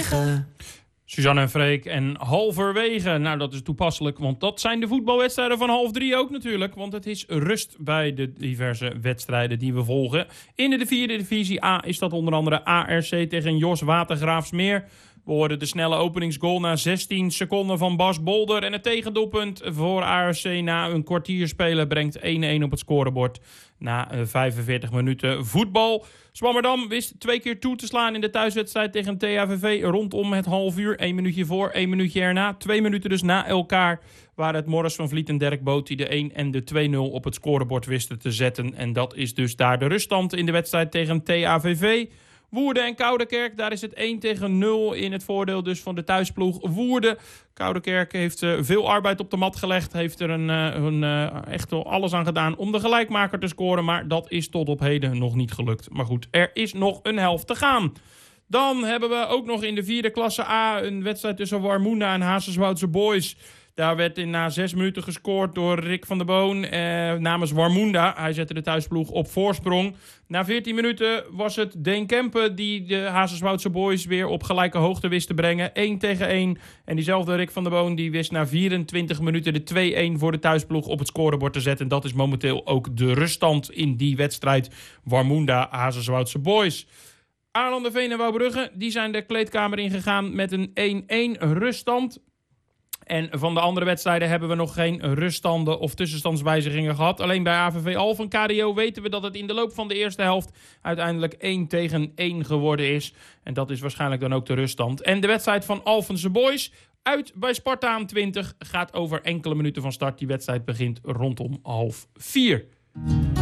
halverwege. Suzanne en Freek en halverwege. Nou, dat is toepasselijk, want dat zijn de voetbalwedstrijden van 2:30 ook natuurlijk. Want het is rust bij de diverse wedstrijden die we volgen. In de 4e divisie A is dat onder andere ARC tegen Jos Watergraafsmeer. We hoorden de snelle openingsgoal na 16 seconden van Bas Bolder. En het tegendoelpunt voor ARC na een kwartier spelen brengt 1-1 op het scorebord. Na 45 minuten voetbal. Zwammerdam wist 2 keer toe te slaan in de thuiswedstrijd tegen THVV rondom het half uur. 1 minuutje voor, 1 minuutje erna. 2 minuten dus na elkaar waren het Morris van Vliet en Dirk Boot die de 1 en de 2-0 op het scorebord wisten te zetten. En dat is dus daar de ruststand in de wedstrijd tegen THVV. Woerden en Koudekerk, daar is het 1-0 in het voordeel dus van de thuisploeg Woerden. Koudekerk heeft veel arbeid op de mat gelegd, heeft er echt alles aan gedaan om de gelijkmaker te scoren. Maar dat is tot op heden nog niet gelukt. Maar goed, er is nog een helft te gaan. Dan hebben we ook nog in de 4e klasse A een wedstrijd tussen Warmoenda en Hazeswoudse Boys. Daar werd na 6 minuten gescoord door Rick van der Boon namens Warmoenda. Hij zette de thuisploeg op voorsprong. Na 14 minuten was het Deen Kempen die de Hazeswoudse Boys weer op gelijke hoogte wist te brengen. 1-1. En diezelfde Rick van der Boon die wist na 24 minuten de 2-1 voor de thuisploeg op het scorebord te zetten. Dat is momenteel ook de ruststand in die wedstrijd. Warmoenda, Hazeswoudse Boys. Aarlanderveen en Wouwbrugge die zijn de kleedkamer ingegaan met een 1-1 ruststand. En van de andere wedstrijden hebben we nog geen ruststanden of tussenstandswijzigingen gehad. Alleen bij AVV Alphen KDO weten we dat het in de loop van de eerste helft uiteindelijk 1-1 geworden is. En dat is waarschijnlijk dan ook de ruststand. En de wedstrijd van Alphense Boys uit bij Spartaan 20 gaat over enkele minuten van start. Die wedstrijd begint rondom 3:30.